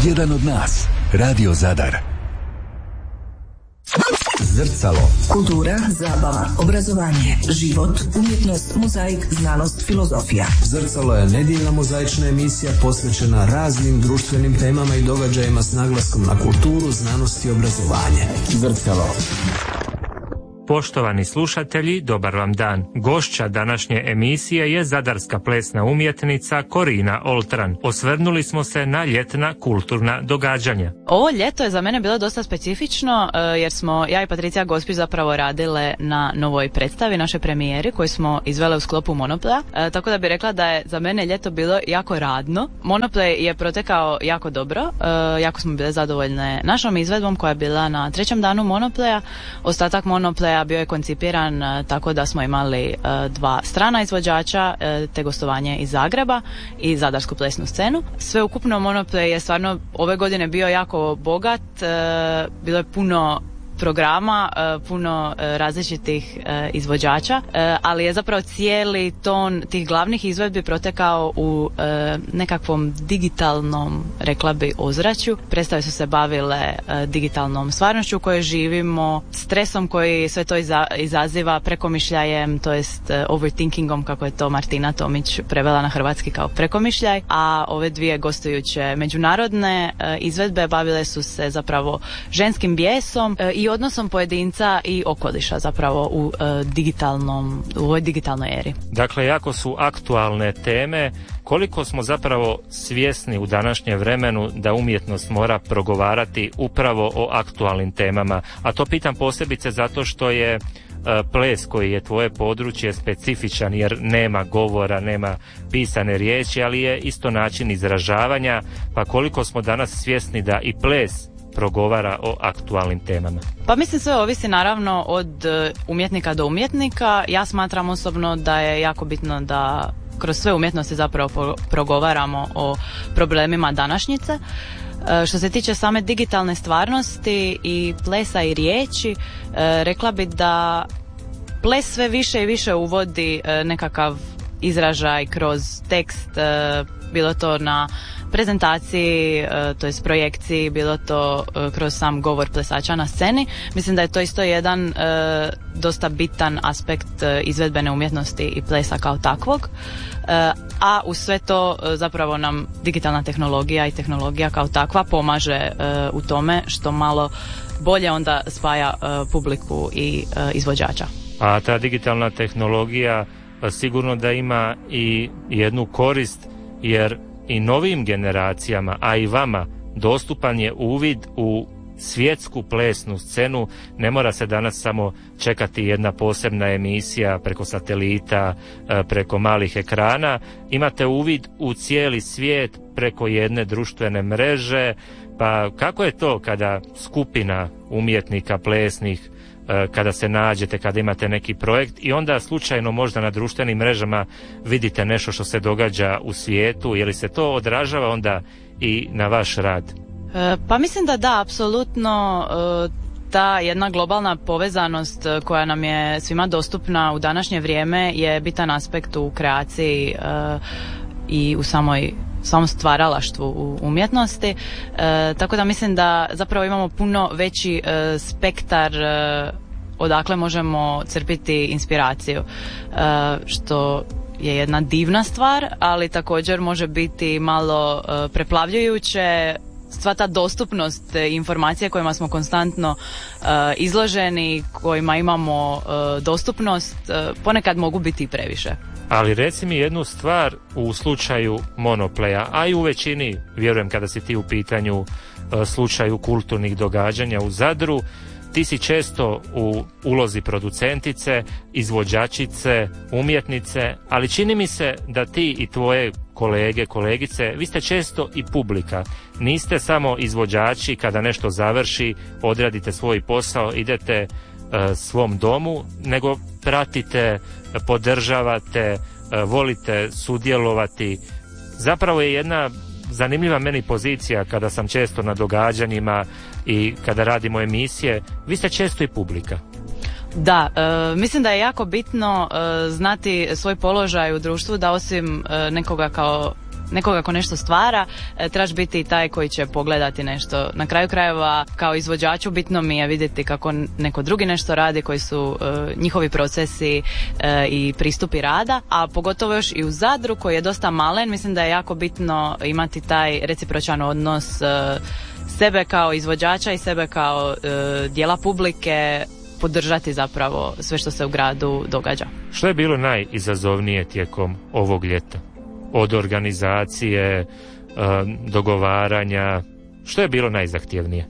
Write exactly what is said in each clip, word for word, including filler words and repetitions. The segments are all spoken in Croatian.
Jedan od nas. Radio Zadar. Zrcalo. Kultura, zabava, obrazovanje, život, umjetnost, mozaik, znanost, filozofija. Zrcalo je nedjeljna mozaična emisija posvećena raznim društvenim temama i događajima s naglaskom na kulturu, znanost i obrazovanje. Zrcalo. Poštovani slušatelji, dobar vam dan. Gošća današnje emisije je zadarska plesna umjetnica Korina Oltran. Osvrnuli smo se na ljetna kulturna događanja. Ovo ljeto je za mene bilo dosta specifično jer smo ja i Patricija Gospić zapravo radile na novoj predstavi, naše premijeri koju smo izvele u sklopu Monoplaya. E, tako da bi rekla da je za mene ljeto bilo jako radno. Monoplay je protekao jako dobro, e, jako smo bile zadovoljne našom izvedbom koja je bila na trećem danu Monoplaya. Ostatak Monoplaya bio je koncipiran uh, tako da smo imali uh, dva strana izvođača, uh, te gostovanje iz Zagreba i zadarsku plesnu scenu. Sveukupno Monoplay je stvarno ove godine bio jako bogat, uh, bilo je puno programa, puno različitih izvođača, ali je zapravo cijeli ton tih glavnih izvedbi protekao u nekakvom digitalnom, rekla bi, ozračju. Predstave su se bavile digitalnom stvarnošću u kojoj živimo, stresom koji sve to izaziva, prekomišljajem, to jest overthinkingom, kako je to Martina Tomić prevela na hrvatski kao prekomišljaj, a ove dvije gostujuće međunarodne izvedbe bavile su se zapravo ženskim bijesom i odnosom pojedinca i okoliša zapravo u e, digitalnom, u ovoj digitalnoj eri. Dakle, jako su aktualne teme. Koliko smo zapravo svjesni u današnjem vremenu da umjetnost mora progovarati upravo o aktualnim temama? A to pitam posebice zato što je ples koji je tvoje područje specifičan jer nema govora, nema pisane riječi, ali je isto način izražavanja, pa koliko smo danas svjesni da i ples progovara o aktualnim temama? Pa mislim sve ovisi naravno od umjetnika do umjetnika. Ja smatram osobno da je jako bitno da kroz sve umjetnosti zapravo progovaramo o problemima današnjice. Što se tiče same digitalne stvarnosti i plesa i riječi, rekla bi da ples sve više i više uvodi nekakav izražaj kroz tekst, bilo to na prezentaciji, to jest projekciji, bilo to kroz sam govor plesača na sceni. Mislim da je to isto jedan dosta bitan aspekt izvedbene umjetnosti i plesa kao takvog. A uz sve to zapravo nam digitalna tehnologija i tehnologija kao takva pomaže u tome što malo bolje onda spaja publiku i izvođača. A ta digitalna tehnologija sigurno da ima i jednu korist, jer i novim generacijama, a i vama, dostupan je uvid u svjetsku plesnu scenu. Ne mora se danas samo čekati jedna posebna emisija preko satelita, preko malih ekrana. Imate uvid u cijeli svijet preko jedne društvene mreže. Pa kako je to kada skupina umjetnika plesnih, kada se nađete, kada imate neki projekt i onda slučajno možda na društvenim mrežama vidite nešto što se događa u svijetu, je li se to odražava onda i na vaš rad? E, pa mislim da da, apsolutno. E, ta jedna globalna povezanost koja nam je svima dostupna u današnje vrijeme je bitan aspekt u kreaciji e, i u samoj samom stvaralaštvu u umjetnosti, e, tako da mislim da zapravo imamo puno veći e, spektar e, odakle možemo crpiti inspiraciju, e, što je jedna divna stvar, ali također može biti malo e, preplavljujuće. Sva ta dostupnost informacija kojima smo konstantno uh, izloženi, kojima imamo uh, dostupnost, uh, ponekad mogu biti i previše. Ali reci mi jednu stvar u slučaju Monoplaya, a i u većini, vjerujem kada si ti u pitanju uh, slučaju kulturnih događanja u Zadru, ti si često u ulozi producentice, izvođačice, umjetnice, ali čini mi se da ti i tvoje kolege, kolegice, vi ste često i publika. Niste samo izvođači, kada nešto završi, odradite svoj posao, idete e, svom domu, nego pratite, podržavate, e, volite sudjelovati. Zapravo je jedna zanimljiva meni pozicija kada sam često na događanjima i kada radimo emisije, vi ste često i publika. Da, e, mislim da je jako bitno e, znati svoj položaj u društvu, da osim e, nekoga kao nekoga ko nešto stvara, trebaš biti taj koji će pogledati nešto. Na kraju krajeva, kao izvođaču, bitno mi je vidjeti kako neko drugi nešto radi, koji su uh, njihovi procesi uh, i pristupi rada, a pogotovo još i u Zadru koji je dosta malen, mislim da je jako bitno imati taj recipročan odnos uh, sebe kao izvođača i sebe kao uh, dijela publike, podržati zapravo sve što se u gradu događa. Što je bilo najizazovnije tijekom ovog ljeta? Od organizacije, dogovaranja, što je bilo najzahtjevnije?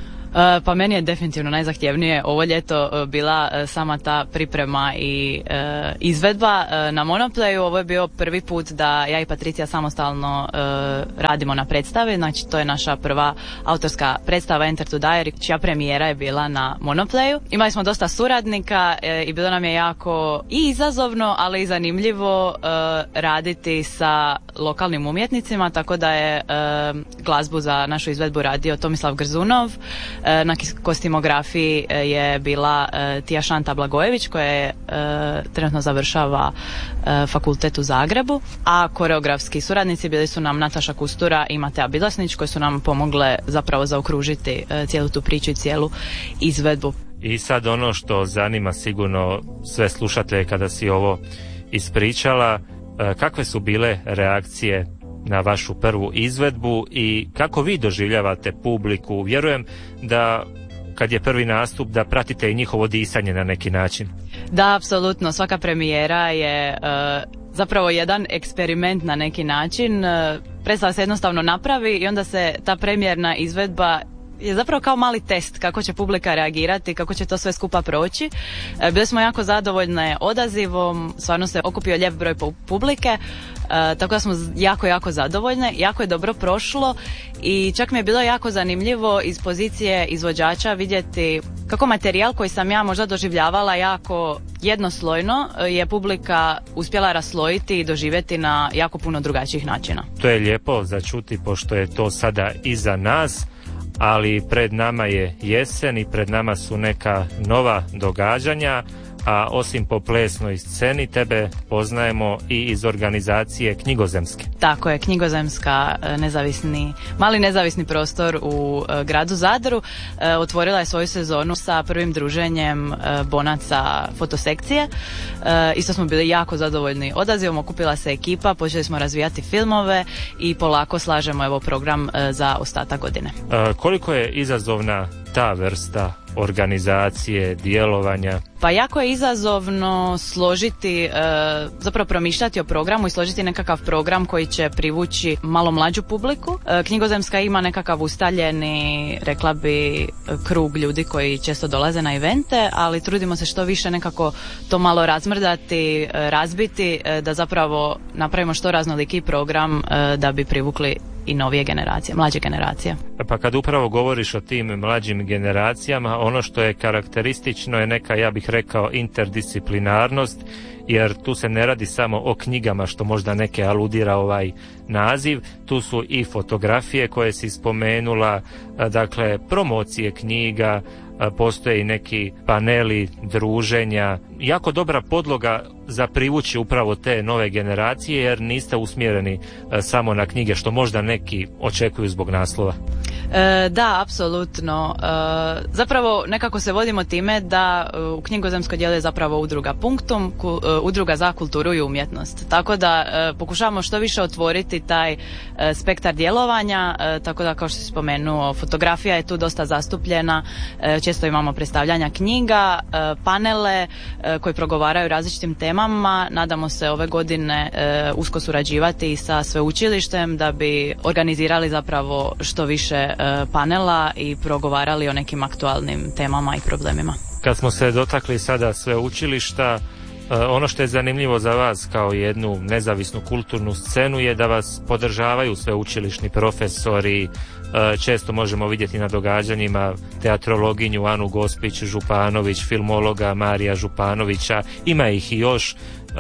Pa meni je definitivno najzahtjevnije ovo ljeto bila sama ta priprema i e, izvedba na Monoplayu. Ovo je bio prvi put da ja i Patricija samostalno e, radimo na predstavi, znači to je naša prva autorska predstava Enter to Diary, čija premijera je bila na Monoplayu. Imali smo dosta suradnika e, i bilo nam je jako i izazovno, ali i zanimljivo e, raditi sa lokalnim umjetnicima, tako da je e, glazbu za našu izvedbu radio Tomislav Grzunov. Na kostimografiji je bila Tija Šanta Blagojević koja je trenutno završava fakultet u Zagrebu, a koreografski suradnici bili su nam Nataša Kustura i Matea Bilasnić koji su nam pomogle zapravo zaokružiti cijelu tu priču i cijelu izvedbu. I sad ono što zanima sigurno sve slušatelje kada si ovo ispričala, kakve su bile reakcije na vašu prvu izvedbu i kako vi doživljavate publiku? Vjerujem da kad je prvi nastup da pratite i njihovo disanje na neki način. Da, apsolutno. Svaka premijera je uh, zapravo jedan eksperiment na neki način. Uh, predstava se jednostavno napravi i onda se ta premijerna izvedba je zapravo kao mali test kako će publika reagirati, kako će to sve skupa proći. E, bili smo jako zadovoljne odazivom, stvarno se okupio lijep broj publike, e, tako da smo jako, jako zadovoljne, jako je dobro prošlo i čak mi je bilo jako zanimljivo iz pozicije izvođača vidjeti kako materijal koji sam ja možda doživljavala jako jednoslojno je publika uspjela raslojiti i doživjeti na jako puno drugačijih načina. To je lijepo za čuti pošto je to sada iza nas, ali pred nama je jesen i pred nama su neka nova događanja, a osim po plesnoj sceni tebe poznajemo i iz organizacije Knjigozemske. Tako je, Knjigozemska, nezavisni, mali nezavisni prostor u gradu Zadru, otvorila je svoju sezonu sa prvim druženjem bonaca fotosekcije. Isto smo bili jako zadovoljni odazivom, okupila se ekipa, počeli smo razvijati filmove i polako slažemo evo program za ostatak godine. Koliko je izazovna ta vrsta organizacije, djelovanja? Pa jako je izazovno složiti, e, zapravo promišljati o programu i složiti nekakav program koji će privući malo mlađu publiku. E, Knjigozemska ima nekakav ustaljeni, rekla bi, krug ljudi koji često dolaze na evente, ali trudimo se što više nekako to malo razmrdati, razbiti, da zapravo napravimo što raznoliki program da bi privukli i novije generacije, mlađe generacije. Pa kad upravo govoriš o tim mlađim generacijama, ono što je karakteristično je neka, ja bih rekao, interdisciplinarnost, jer tu se ne radi samo o knjigama, što možda neke aludira ovaj naziv, tu su i fotografije koje si spomenula, dakle promocije knjiga, postoje i neki paneli, druženja, jako dobra podloga za privući upravo te nove generacije, jer niste usmjereni samo na knjige, što možda neki očekuju zbog naslova. E, da, apsolutno. E, zapravo nekako se vodimo time da u Knjigozemskoj djeluje zapravo udruga Punktum, ku, e, udruga za kulturu i umjetnost. Tako da e, pokušavamo što više otvoriti taj e, spektar djelovanja, e, tako da kao što si spomenuo, fotografija je tu dosta zastupljena, e, često imamo predstavljanja knjiga, e, panele e, koji progovaraju različitim temama. Nadamo se ove godine e, usko surađivati sa sveučilištem da bi organizirali zapravo što više panela i progovarali o nekim aktualnim temama i problemima. Kad smo se dotakli sada sveučilišta, ono što je zanimljivo za vas kao jednu nezavisnu kulturnu scenu je da vas podržavaju sveučilišni profesori. Često možemo vidjeti na događanjima teatrologinju Anu Gospić Županović, filmologa Marija Županovića, ima ih i još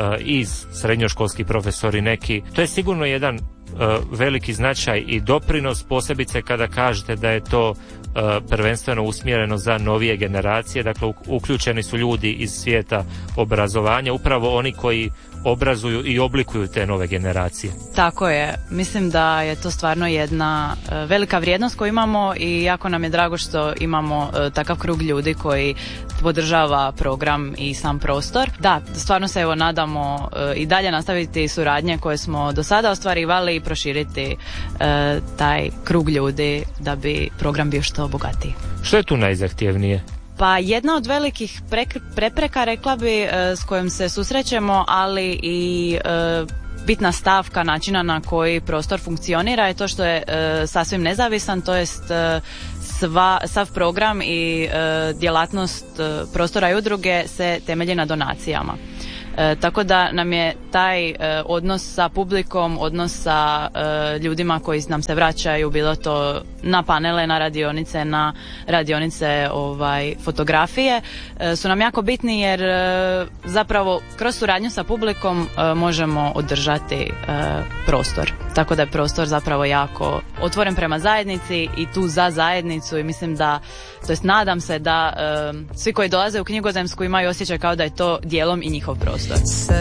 iz srednjoškolski profesori neki. To je sigurno jedan veliki značaj i doprinos, posebice kada kažete da je to prvenstveno usmjereno za novije generacije, dakle uključeni su ljudi iz svijeta obrazovanja, upravo oni koji obrazuju i oblikuju te nove generacije. Tako je, mislim da je to stvarno jedna e, velika vrijednost koju imamo i jako nam je drago što imamo e, takav krug ljudi koji podržava program i sam prostor. Da, stvarno se evo nadamo e, i dalje nastaviti suradnje koje smo do sada ostvarivali i proširiti e, taj krug ljudi da bi program bio što bogatiji. Što je tu najzahtjevnije? Pa jedna od velikih pre- prepreka, rekla bi, e, s kojom se susrećemo, ali i e, bitna stavka načina na koji prostor funkcionira je to što je e, sasvim nezavisan, to jest e, sva, sav program i e, djelatnost e, prostora i udruge se temelji na donacijama. E, tako da nam je taj e, odnos sa publikom, odnos sa e, ljudima koji nam se vraćaju, bilo to na panele, na radionice, na radionice ovaj, fotografije, e, su nam jako bitni jer e, zapravo kroz suradnju sa publikom e, možemo održati e, prostor. Tako da je prostor zapravo jako otvoren prema zajednici i tu za zajednicu i mislim da, to jest nadam se da e, svi koji dolaze u Knjigozemsku imaju osjećaj kao da je to dijelom i njihov prostor.